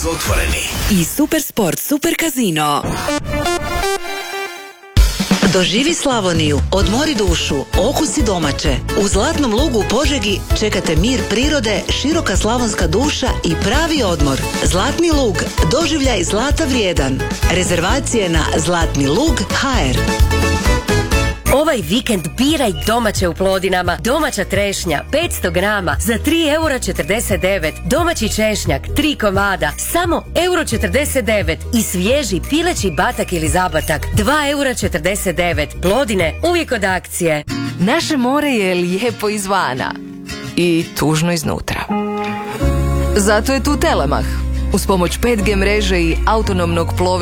Otvoreni. I Super Sport, Super Casino. Doživi Slavoniju, odmori dušu, okusi domaće. U Zlatnom lugu u Požegi čekate mir prirode, široka slavonska duša i pravi odmor. Zlatni lug, doživljaj zlata vrijedan. Rezervacije na zlatnilug.hr. Ovaj vikend biraj domaće u Plodinama. Domaća trešnja 500 grama za 3,49 €. Domaći češnjak 3 komada samo 1,49 € i svježi pileći batak ili zabatak 2,49 €. Plodine uvijek od akcije. Naše more je lijepo izvana i tužno iznutra. Zato je tu Telemach. Uz pomoć 5G mreže i autonomnog plovidbe